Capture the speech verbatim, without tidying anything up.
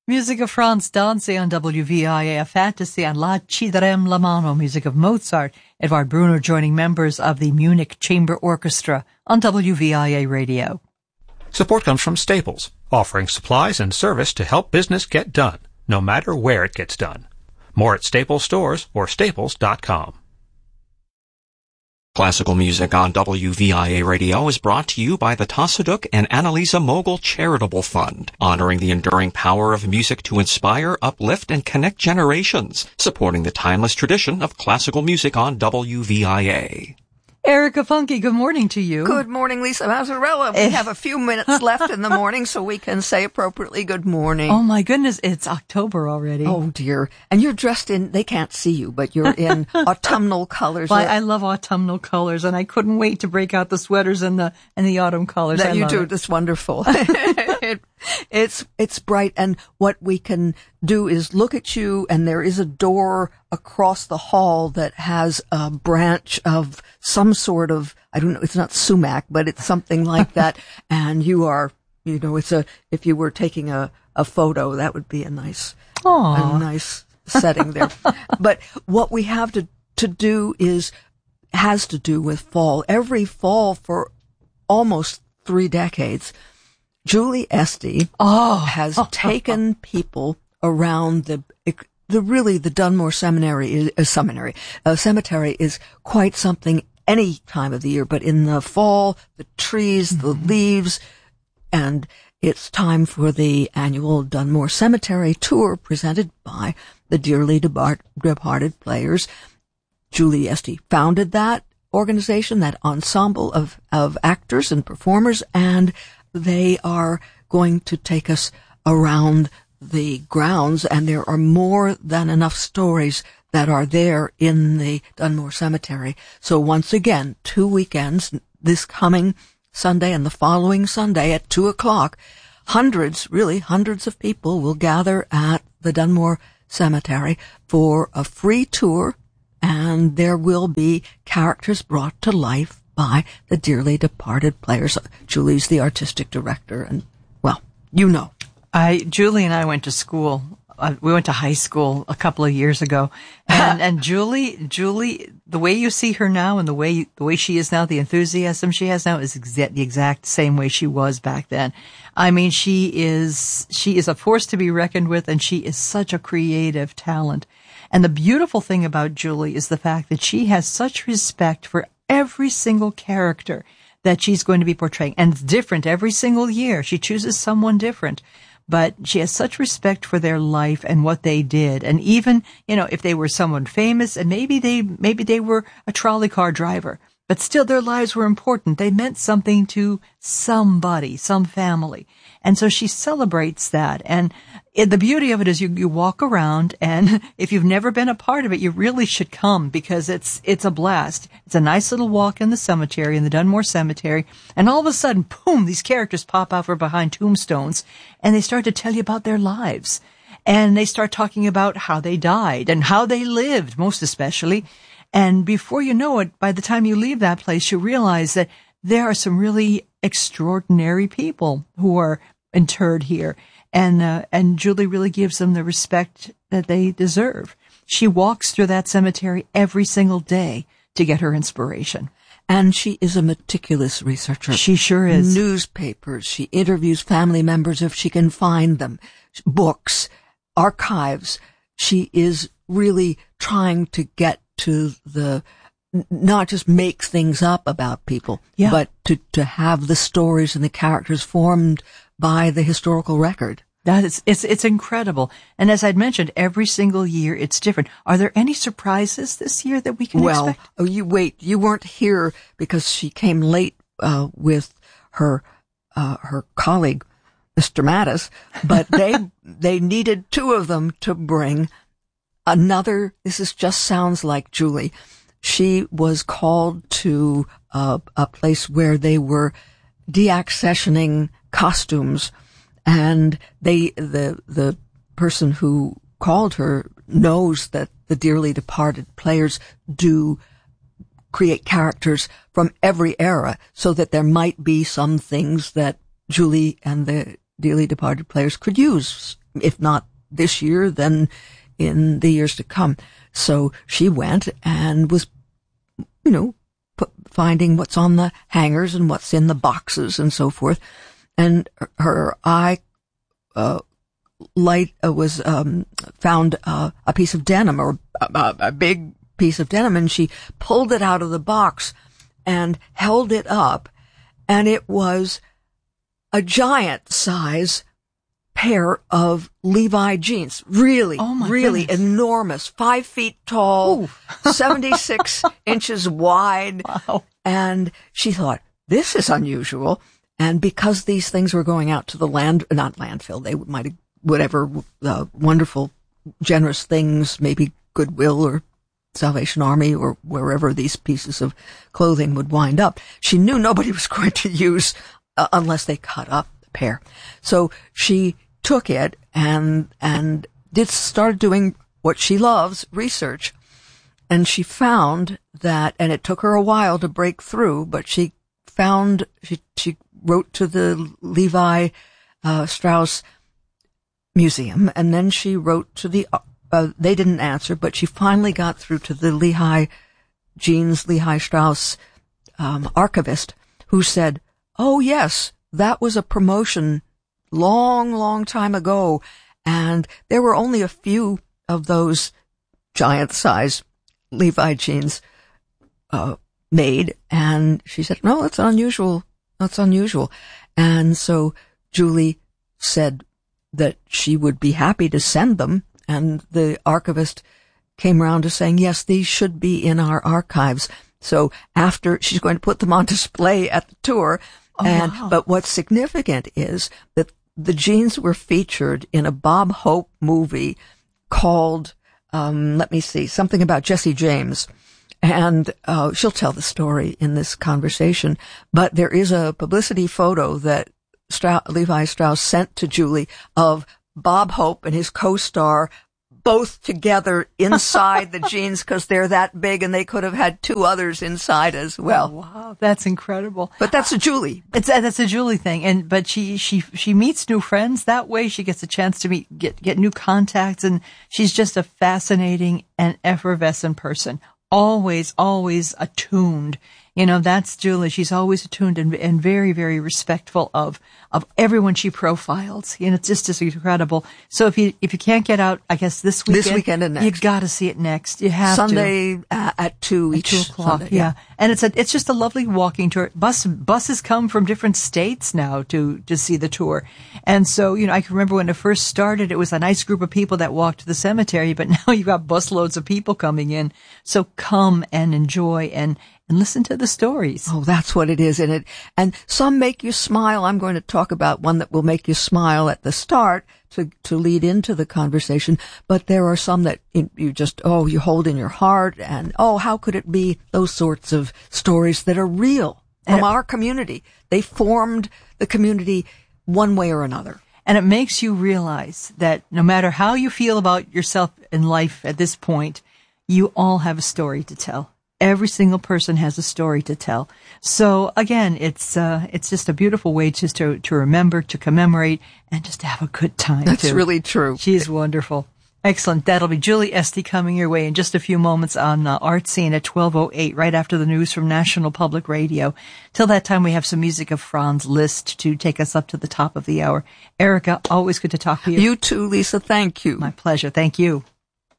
Music of France Dansé on W V I A, a fantasy on La Cidrem La Mano, music of Mozart, Edvard Brunner joining members of the Munich Chamber Orchestra on W V I A Radio. Support comes from Staples, offering supplies and service to help business get done, no matter where it gets done. More at Staples stores or staples dot com. Classical music on W V I A Radio is brought to you by the Tassoduk and Annalisa Mogul Charitable Fund, honoring the enduring power of music to inspire, uplift, and connect generations, supporting the timeless tradition of classical music on W V I A. Erica Funky, good morning to you. Good morning, Lisa Mazzarella. We have a few minutes left in the morning, so we can say appropriately good morning. Oh my goodness, it's October already. Oh dear. And you're dressed in, they can't see you, but you're in autumnal colors. Well, I love autumnal colors, and I couldn't wait to break out the sweaters and the and the autumn colors. That I you love do, it. it's wonderful. it, it's, it's bright, and what we can do is look at you, and there is a door across the hall that has a branch of some sort of, I don't know, it's not sumac, but it's something like that. And you are, you know, it's a, if you were taking a, a photo, that would be a nice, Aww. a nice setting there. But what we have to, to do is, has to do with fall. Every fall for almost three decades, Julie Estey oh. has taken people around the, the really the Dunmore Seminary is, uh, seminary, uh, cemetery is quite something any time of the year, but in the fall, the trees, the mm-hmm. leaves, and it's time for the annual Dunmore Cemetery tour presented by the dearly depart- departed players. Julie Estey founded that organization, that ensemble of, of actors and performers, and they are going to take us around the grounds, and there are more than enough stories that are there in the Dunmore Cemetery. So once again, two weekends, this coming Sunday and the following Sunday at two o'clock, hundreds, really hundreds of people will gather at the Dunmore Cemetery for a free tour, and there will be characters brought to life by the dearly departed players. Julie's the artistic director, and, well, you know. I, Julie and I went to school. Uh, we went to high school a couple of years ago, and and Julie, Julie, the way you see her now and the way the way she is now, the enthusiasm she has now is exa- the exact same way she was back then. I mean, she is she is a force to be reckoned with, and she is such a creative talent. And the beautiful thing about Julie is the fact that she has such respect for every single character that she's going to be portraying, and it's different every single year. She chooses someone different. But she has such respect for their life and what they did. And even, you know, if they were someone famous, and maybe they, maybe they were a trolley car driver, but still their lives were important. They meant something to somebody, some family. And so she celebrates that. And it, the beauty of it is you, you walk around, and if you've never been a part of it, you really should come, because it's, it's a blast. It's a nice little walk in the cemetery, in the Dunmore Cemetery. And all of a sudden, boom, these characters pop out from behind tombstones, and they start to tell you about their lives. And they start talking about how they died and how they lived, most especially. And before you know it, by the time you leave that place, you realize that there are some really extraordinary people who are interred here. And, uh, and Julie really gives them the respect that they deserve. She walks through that cemetery every single day to get her inspiration. And she is a meticulous researcher. She sure is. Newspapers. She interviews family members if she can find them. Books, archives. She is really trying to get to the, not just make things up about people, yeah. but to, to have the stories and the characters formed by the historical record. That is, it's, it's incredible. And as I'd mentioned, every single year it's different. Are there any surprises this year that we can well, expect? Well, oh, you wait, you weren't here because she came late, uh, with her, uh, her colleague, Mister Mattis, but they, they needed two of them to bring another, this is just sounds like Julie. She was called to, uh, a place where they were deaccessioning costumes, and they, the, the person who called her knows that the dearly departed players do create characters from every era, so that there might be some things that Julie and the dearly departed players could use if not this year, then in the years to come. So she went and was, you know, p- finding what's on the hangers and what's in the boxes and so forth. And her eye, uh, light uh, was, um, found, uh, a piece of denim or a, a big piece of denim, and she pulled it out of the box and held it up, and it was a giant size pair of Levi jeans. Really, oh my really goodness. enormous, five feet tall, seventy-six inches wide. Wow. And she thought, this is unusual. And because these things were going out to the land, not landfill, they might have, whatever, uh, wonderful, generous things, maybe Goodwill or Salvation Army or wherever these pieces of clothing would wind up. She knew nobody was going to use uh, unless they cut up the pair. So she took it and, and did, started doing what she loves, research. And she found that, and it took her a while to break through, but she found, she, she wrote to the Levi, uh, Strauss Museum, and then she wrote to the, uh, they didn't answer, but she finally got through to the Lehigh Jeans, Lehigh Strauss, um, archivist, who said, oh yes, that was a promotion long, long time ago, and there were only a few of those giant size Levi jeans, uh, made, and she said, no, that's unusual, that's unusual. And so Julie said that she would be happy to send them, and the archivist came around to saying, yes, these should be in our archives. So after, she's going to put them on display at the tour. Oh, and, wow. But what's significant is that the jeans were featured in a Bob Hope movie called, um, let me see, something about Jesse James. And, uh, she'll tell the story in this conversation, but there is a publicity photo that Strauss, Levi Strauss sent to Julie of Bob Hope and his co-star both together inside the jeans because they're that big, and they could have had two others inside as well. Oh, wow, that's incredible. But that's a Julie. It's a, that's a Julie thing, and but she she she meets new friends that way. She gets a chance to meet get get new contacts, and she's just a fascinating and effervescent person. Always, always attuned. You know, that's Julie. She's always attuned and, and very, very respectful of, of everyone she profiles. You know, it's just, just incredible. So if you, if you can't get out, I guess this weekend. This weekend and next. You gotta see it next. You have Sunday, to. Sunday uh, at two At each. two o'clock. Sunday, yeah. yeah. And it's a, it's just a lovely walking tour. Bus, buses come from different states now to, to see the tour. And so, you know, I can remember when it first started, it was a nice group of people that walked to the cemetery, but now you've got busloads of people coming in. So come and enjoy and, and listen to the stories. Oh, that's what it is in it. And some make you smile. I'm going to talk about one that will make you smile at the start to, to lead into the conversation. But there are some that you just, oh, you hold in your heart, and oh, how could it be those sorts of stories that are real from And- our community? They formed the community one way or another. And it makes you realize that no matter how you feel about yourself in life at this point, you all have a story to tell. Every single person has a story to tell. So again, it's uh, it's just a beautiful way just to to remember, to commemorate, and just to have a good time. That's too. really true. She's wonderful. Excellent. That'll be Julie Estey coming your way in just a few moments on uh, Art Scene at twelve oh eight, right after the news from National Public Radio. Till that time, we have some music of Franz Liszt to take us up to the top of the hour. Erica, always good to talk to you. You too, Lisa. Thank you. My pleasure. Thank you.